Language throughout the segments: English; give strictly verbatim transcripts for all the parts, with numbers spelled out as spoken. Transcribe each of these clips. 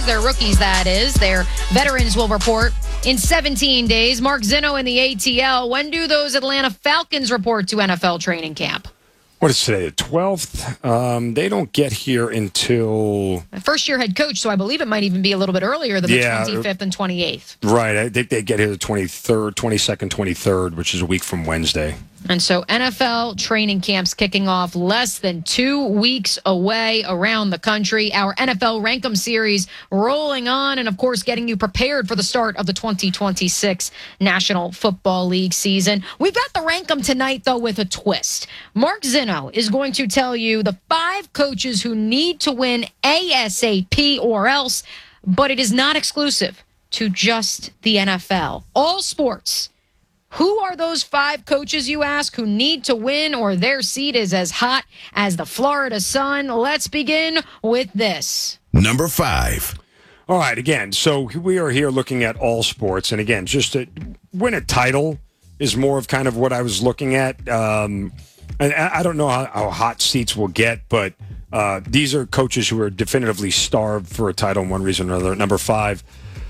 Their rookies, that is. Their veterans will report in seventeen days. Mark Zinno in the A T L. When do those Atlanta Falcons report to N F L training camp? What is today, the twelfth? Um, they don't get here until... First-year head coach, so I believe it might even be a little bit earlier than yeah, the twenty-fifth and twenty-eighth. Right. I think they get here the twenty-third, twenty-second, twenty-third, which is a week from Wednesday. And so N F L training camps kicking off less than two weeks away around the country. Our N F L Rankem series rolling on and, of course, getting you prepared for the start of the twenty twenty-six National Football League season. We've got the Rankem tonight, though, with a twist. Mark Zinno is going to tell you the five coaches who need to win ASAP or else, but it is not exclusive to just the N F L. All sports. Who are those five coaches, you ask, who need to win or their seat is as hot as the Florida sun? Let's begin with this. Number five. All right, again, so we are here looking at all sports. And again, just to win a title is more of kind of what I was looking at. Um, and I don't know how, how hot seats will get, but uh, these are coaches who are definitively starved for a title in one reason or another. Number five.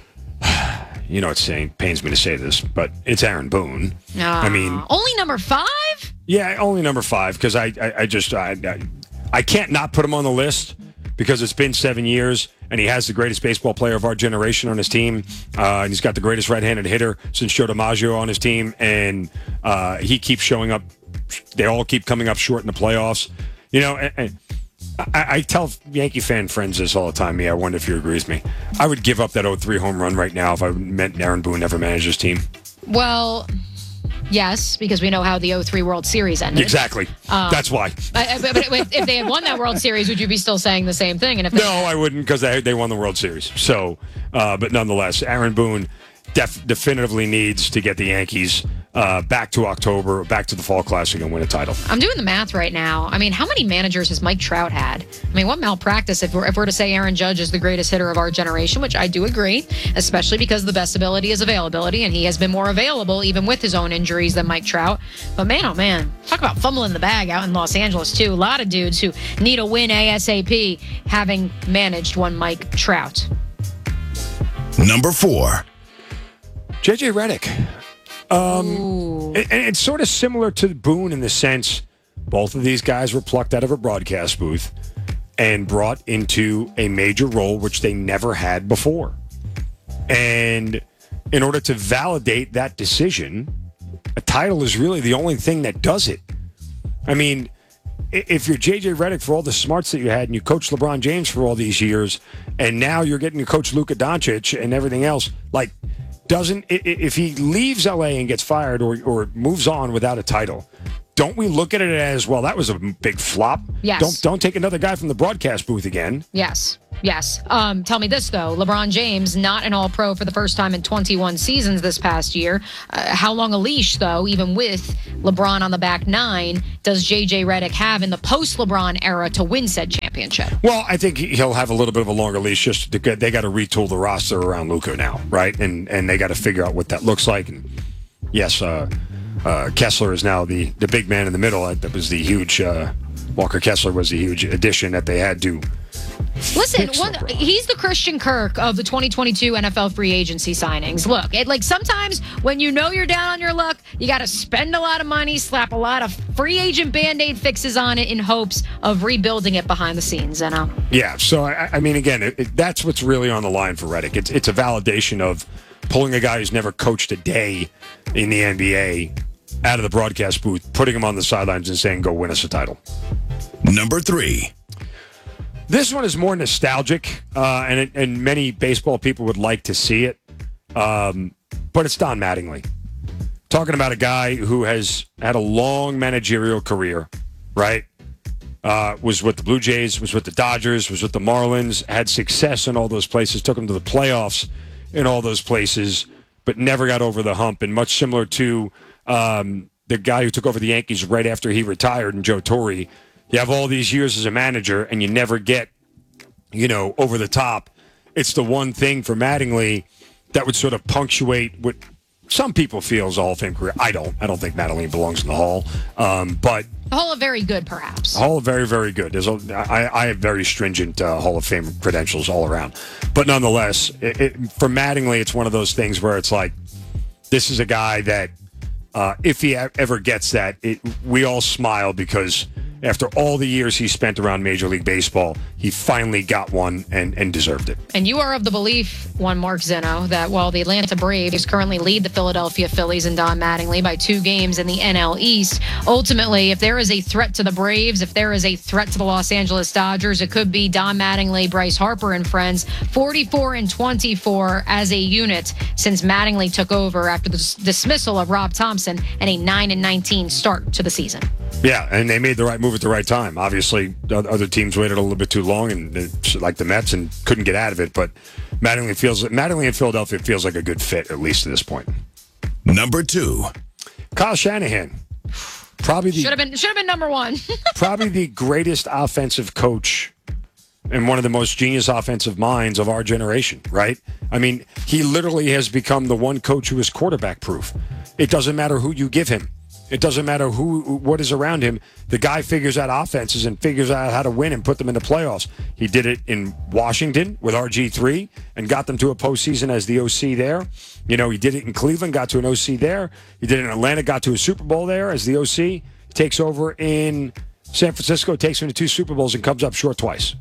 You know, it's saying pains me to say this, but it's Aaron Boone. Uh, I mean, only number five? Yeah, only number five because I, I, I just I, I, I can't not put him on the list because it's been seven years and he has the greatest baseball player of our generation on his team. Uh, and he's got the greatest right-handed hitter since Joe DiMaggio on his team, and uh, he keeps showing up. They all keep coming up short in the playoffs. You know, and, and I, I tell Yankee fan friends this all the time. Me, I wonder if you agree with me. I would give up that oh three home run right now if I meant Aaron Boone never managed his team. Well, yes, because we know how the oh three World Series ended. Exactly. Um, That's why. I, but, but if they had won that World Series, would you be still saying the same thing? And if they- No, I wouldn't because they, they won the World Series. So, uh, but nonetheless, Aaron Boone def- definitively needs to get the Yankees Uh, back to October, back to the Fall Classic and win a title. I'm doing the math right now. I mean, how many managers has Mike Trout had? I mean, what malpractice if we're, if we're to say Aaron Judge is the greatest hitter of our generation, which I do agree, especially because the best ability is availability, and he has been more available even with his own injuries than Mike Trout. But man, oh man, talk about fumbling the bag out in Los Angeles too. A lot of dudes who need a win ASAP having managed one Mike Trout. Number four. J J Redick. Um, and, and it's sort of similar to Boone in the sense both of these guys were plucked out of a broadcast booth and brought into a major role, which they never had before. And in order to validate that decision, a title is really the only thing that does it. I mean, if you're J J Redick for all the smarts that you had and you coached LeBron James for all these years, and now you're getting to coach Luka Doncic and everything else, like, Doesn't if he leaves L A and gets fired or, or moves on without a title, don't we look at it as, well, that was a big flop? Yes. Don't don't take another guy from the broadcast booth again. Yes. Yes. Um, tell me this, though. LeBron James, not an all-pro for the first time in twenty-one seasons this past year. Uh, how long a leash, though, even with LeBron on the back nine, does J J Redick have in the post-LeBron era to win said championship? Well, I think he'll have a little bit of a longer leash. Just to get, they got to retool the roster around Luka now, right? And and they got to figure out what that looks like. And yes, uh, uh, Kessler is now the, the big man in the middle. That was the huge uh, Walker Kessler was the huge addition that they had to. Listen, one, he's the Christian Kirk of the twenty twenty-two N F L free agency signings. Look, it, like sometimes when you know you're down on your luck, you got to spend a lot of money, slap a lot of free agent Band-Aid fixes on it in hopes of rebuilding it behind the scenes, you know? Yeah, so, I, I mean, again, it, it, that's what's really on the line for Redick. It's, it's a validation of pulling a guy who's never coached a day in the N B A out of the broadcast booth, putting him on the sidelines and saying, go win us a title. Number three. This one is more nostalgic, uh, and it, and many baseball people would like to see it, um, but it's Don Mattingly. Talking about a guy who has had a long managerial career, right? Uh, was with the Blue Jays, was with the Dodgers, was with the Marlins, had success in all those places, took them to the playoffs in all those places, but never got over the hump. And much similar to um, the guy who took over the Yankees right after he retired, and Joe Torre. You have all these years as a manager, and you never get, you know, over the top. It's the one thing for Mattingly that would sort of punctuate what some people feel is a Hall of Fame career. I don't. I don't think Madeline belongs in the Hall. Um, but Hall of very good, perhaps. Hall of very, very good. There's a, I, I have very stringent uh, Hall of Fame credentials all around. But nonetheless, it, it, for Mattingly, it's one of those things where it's like, this is a guy that, uh, if he ever gets that, it, we all smile because after all the years he spent around Major League Baseball, he finally got one and, and deserved it. And you are of the belief, one Mark Zeno, that while the Atlanta Braves currently lead the Philadelphia Phillies and Don Mattingly by two games in the N L East, ultimately, if there is a threat to the Braves, if there is a threat to the Los Angeles Dodgers, it could be Don Mattingly, Bryce Harper, and friends, forty-four and twenty-four as a unit since Mattingly took over after the dis- dismissal of Rob Thompson and a nine and nineteen start to the season. Yeah, and they made the right move at the right time. Obviously, other teams waited a little bit too long, and like the Mets, and couldn't get out of it. But Mattingly feels Mattingly in Philadelphia feels like a good fit, at least to this point. Number two, Kyle Shanahan, probably the should have been should have been number one. probably the greatest offensive coach and one of the most genius offensive minds of our generation. Right? I mean, he literally has become the one coach who is quarterback proof. It doesn't matter who you give him. It doesn't matter who, what is around him. The guy figures out offenses and figures out how to win and put them in the playoffs. He did it in Washington with R G three and got them to a postseason as the O C there. You know, he did it in Cleveland, got to an O C there. He did it in Atlanta, got to a Super Bowl there as the O C. He takes over in San Francisco, takes him to two Super Bowls and comes up short twice.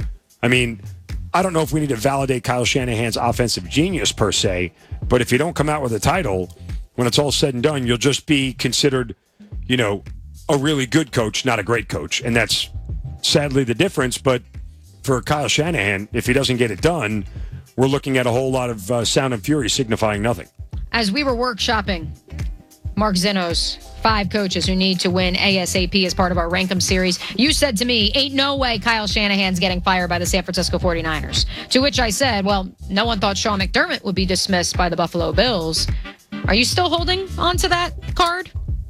I mean, I don't know if we need to validate Kyle Shanahan's offensive genius per se, but if you don't come out with a title, when it's all said and done, you'll just be considered, you know, a really good coach, not a great coach. And that's sadly the difference. But for Kyle Shanahan, if he doesn't get it done, we're looking at a whole lot of uh, sound and fury signifying nothing. As we were workshopping Mark Zeno's five coaches who need to win ASAP as part of our Rankum series, you said to me, ain't no way Kyle Shanahan's getting fired by the San Francisco forty-niners. To which I said, well, no one thought Sean McDermott would be dismissed by the Buffalo Bills. Are you still holding on to that card?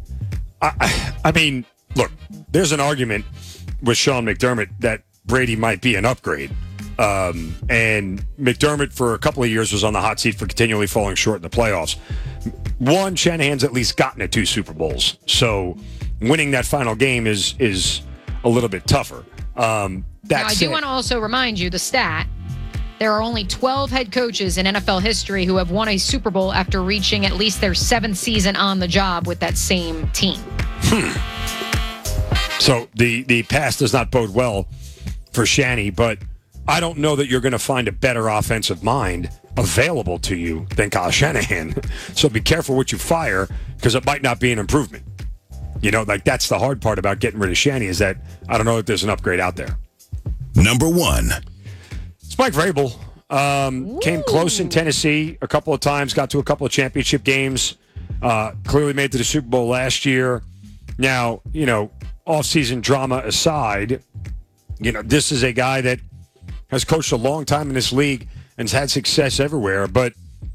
I, I mean, look, there's an argument with Sean McDermott that Brady might be an upgrade. Um, and McDermott, for a couple of years, was on the hot seat for continually falling short in the playoffs. One, Shanahan's at least gotten to two Super Bowls. So winning that final game is is a little bit tougher. Um, that now, I said, do want to also remind you the stat. There are only twelve head coaches in N F L history who have won a Super Bowl after reaching at least their seventh season on the job with that same team. Hmm. So the, the past does not bode well for Shanny, but I don't know that you're going to find a better offensive mind available to you than Kyle Shanahan. So be careful what you fire, because it might not be an improvement. You know, like that's the hard part about getting rid of Shanny, is that I don't know if there's an upgrade out there. Number one. It's Mike Vrabel. Um, came close in Tennessee a couple of times, got to a couple of championship games, uh, clearly made it to the Super Bowl last year. Now, you know, off-season drama aside, you know, this is a guy that has coached a long time in this league and has had success everywhere. But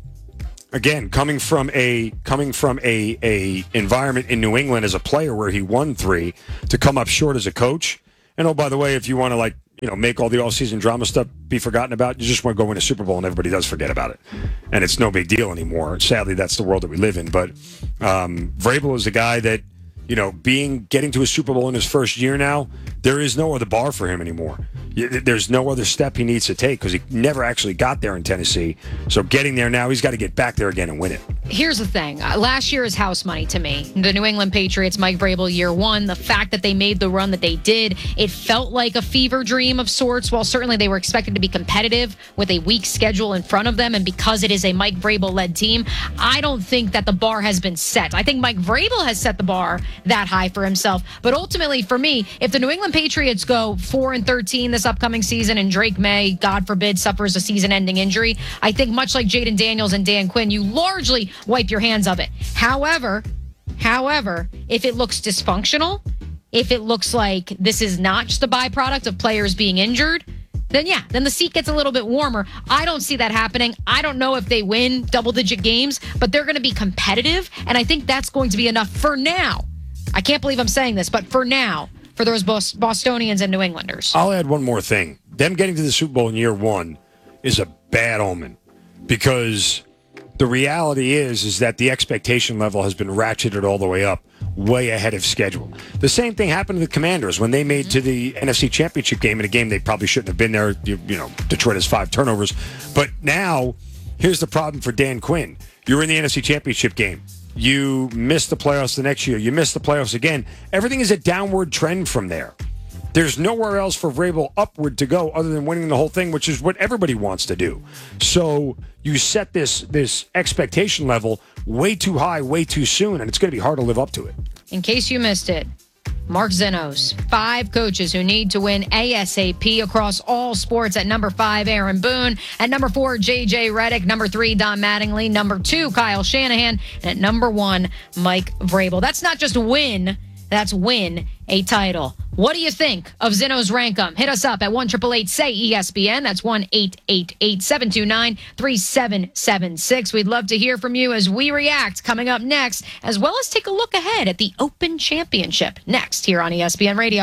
again, coming from a coming from a a environment in New England as a player where he won three, to come up short as a coach. And oh, by the way, if you want to like, you know, make all the all-season drama stuff be forgotten about, you just want to go win a Super Bowl and everybody does forget about it. And it's no big deal anymore. Sadly, that's the world that we live in. But um, Vrabel is a guy that, you know, being getting to a Super Bowl in his first year now, there is no other bar for him anymore. There's no other step he needs to take because he never actually got there in Tennessee. So getting there now, he's got to get back there again and win it. Here's the thing. Uh, last year is house money to me. The New England Patriots, Mike Vrabel, year one, the fact that they made the run that they did, it felt like a fever dream of sorts. While certainly they were expected to be competitive with a weak schedule in front of them, and because it is a Mike Vrabel-led team, I don't think that the bar has been set. I think Mike Vrabel has set the bar that high for himself. But ultimately, for me, if the New England Patriots go four and thirteen this upcoming season and Drake May, God forbid, suffers a season-ending injury, I think much like Jaden Daniels and Dan Quinn, you largely wipe your hands of it. However, however, if it looks dysfunctional, if it looks like this is not just a byproduct of players being injured, then yeah, then the seat gets a little bit warmer. I don't see that happening. I don't know if they win double-digit games, but they're going to be competitive, and I think that's going to be enough for now. I can't believe I'm saying this, but for now, for those Bos- Bostonians and New Englanders. I'll add one more thing. Them getting to the Super Bowl in year one is a bad omen, because The reality is, is that the expectation level has been ratcheted all the way up, way ahead of schedule. The same thing happened to the Commanders when they made to the N F C Championship game in a game they probably shouldn't have been there. You, you know, Detroit has five turnovers. But now, here's the problem for Dan Quinn. You're in the N F C Championship game. You miss the playoffs the next year. You miss the playoffs again. Everything is a downward trend from there. There's nowhere else for Vrabel upward to go other than winning the whole thing, which is what everybody wants to do. So you set this this expectation level way too high, way too soon, and it's going to be hard to live up to it. In case you missed it, Mark Zenos, five coaches who need to win ASAP across all sports. At number five, Aaron Boone. At number four, J J Redick. Number three, Don Mattingly. Number two, Kyle Shanahan. And at number one, Mike Vrabel. That's not just win. That's win a title. What do you think of Zeno's Rankum? Hit us up at one eight eight eight say E S P N. That's one eight eight eight seven two nine three seven seven six. We'd love to hear from you as we react coming up next, as well as take a look ahead at the Open Championship next here on E S P N Radio.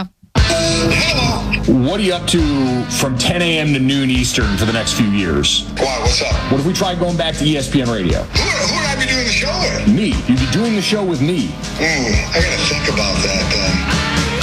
What are you up to from ten a.m. to noon Eastern for the next few years? Why? What's up? What if we tried going back to E S P N Radio? Who, who would I be doing the show with? Me. You'd be doing the show with me. Hmm, I gotta think about that then.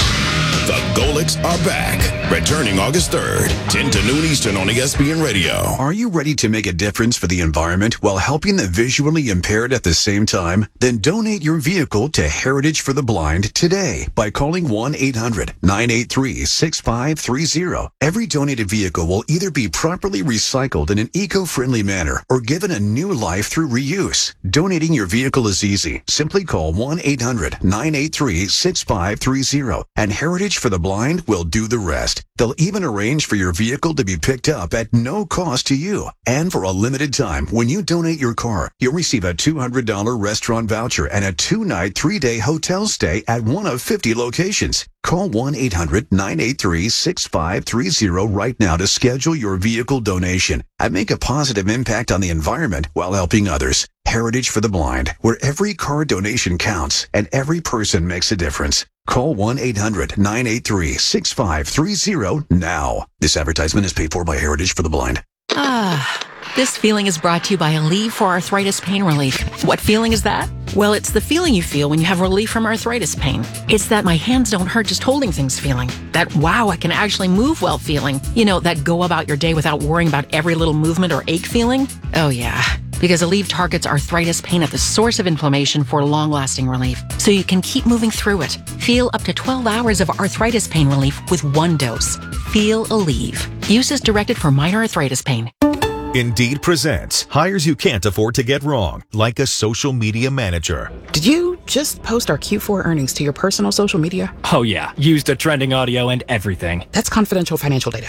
The Golics are back, returning August third, ten to noon Eastern on E S P N Radio. Are you ready to make a difference for the environment while helping the visually impaired at the same time? Then donate your vehicle to Heritage for the Blind today by calling one eight hundred nine eight three six five three zero. Every donated vehicle will either be properly recycled in an eco-friendly manner or given a new life through reuse. Donating your vehicle is easy. Simply call one eight hundred nine eight three six five three zero and Heritage for the Blind will do the rest. They'll even arrange for your vehicle to be picked up at no cost to you. And for a limited time, when you donate your car, you'll receive a two hundred dollars restaurant voucher and a two-night, three-day hotel stay at one of fifty locations. Call one eight hundred nine eight three six five three zero right now to schedule your vehicle donation and make a positive impact on the environment while helping others. Heritage for the Blind, where every car donation counts and every person makes a difference. Call one eight hundred nine eight three six five three zero now. This advertisement is paid for by Heritage for the Blind. Ah, this feeling is brought to you by Aleve for Arthritis Pain Relief. What feeling is that? Well, it's the feeling you feel when you have relief from arthritis pain. It's that my hands don't hurt just holding things feeling. That wow, I can actually move well feeling. You know, that go about your day without worrying about every little movement or ache feeling. Oh yeah, because Aleve targets arthritis pain at the source of inflammation for long-lasting relief, so you can keep moving through it. Feel up to twelve hours of arthritis pain relief with one dose. Feel Aleve. Use as directed for minor arthritis pain. Indeed presents hires you can't afford to get wrong, like a social media manager. Did you just post our Q four earnings to your personal social media? Oh yeah, used the trending audio and everything. That's confidential financial data.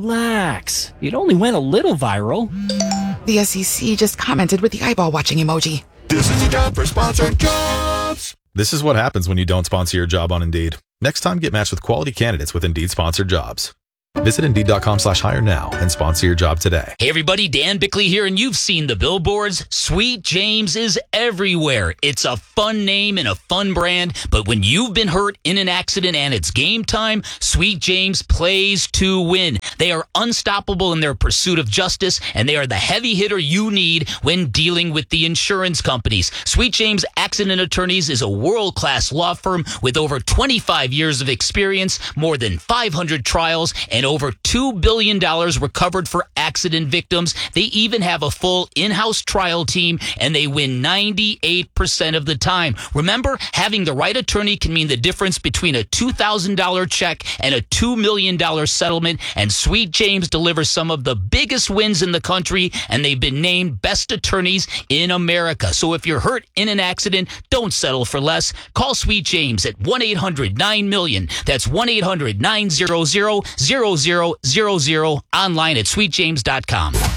Relax. It only went a little viral. The S E C just commented with the eyeball watching emoji. This is a job for sponsored jobs. This is what happens when you don't sponsor your job on Indeed. Next time, get matched with quality candidates with Indeed sponsored jobs. Visit Indeed.com slash hire now and sponsor your job today. Hey everybody, Dan Bickley here, and you've seen the billboards. Sweet James is everywhere. It's a fun name and a fun brand, but when you've been hurt in an accident and it's game time, Sweet James plays to win. They are unstoppable in their pursuit of justice, and they are the heavy hitter you need when dealing with the insurance companies. Sweet James Accident Attorneys is a world-class law firm with over twenty-five years of experience, more than five hundred trials, and over two billion dollars recovered for accident victims. They even have a full in-house trial team, and they win ninety-eight percent of the time. Remember, having the right attorney can mean the difference between a two thousand dollars check and a two million dollars settlement, and Sweet James delivers some of the biggest wins in the country, and they've been named best attorneys in America. So if you're hurt in an accident, don't settle for less. Call Sweet James at one eight hundred nine million. That's one eight hundred nine hundred zero zero zero zero online at sweet james dot com.